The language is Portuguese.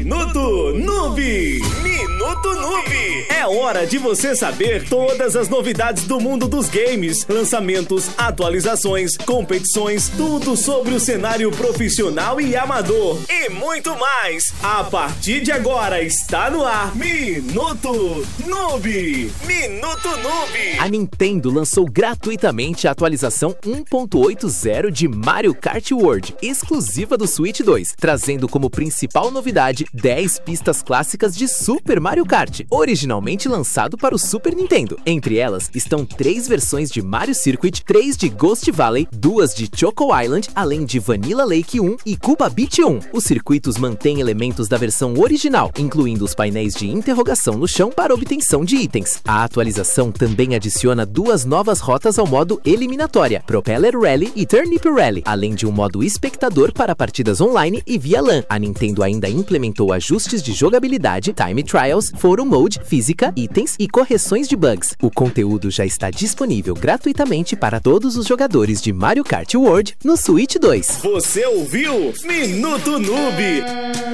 Minuto Noob. Minuto Noob. É hora de você saber todas as novidades do mundo dos games, lançamentos, atualizações, competições, tudo sobre o cenário profissional e amador e muito mais. A partir de agora está no ar Minuto Noob. Minuto Noob. A Nintendo lançou gratuitamente a atualização 1.80 de Mario Kart World, exclusiva do Switch 2, trazendo como principal novidade 10 pistas clássicas de Super Mario Kart, originalmente lançado para o Super Nintendo. Entre elas estão 3 versões de Mario Circuit, 3 de Ghost Valley, 2 de Choco Island, além de Vanilla Lake 1 e Cuba Beach 1. Os circuitos mantêm elementos da versão original, incluindo os painéis de interrogação no chão para obtenção de itens. A atualização também adiciona 2 novas rotas ao modo eliminatória, Propeller Rally e Turnip Rally, além de um modo espectador para partidas online e via LAN. A Nintendo ainda implementou ajustes de jogabilidade, time trials, Photo Mode, física, itens e correções de bugs. O conteúdo já está disponível gratuitamente para todos os jogadores de Mario Kart World no Switch 2. Você ouviu Minuto Noob.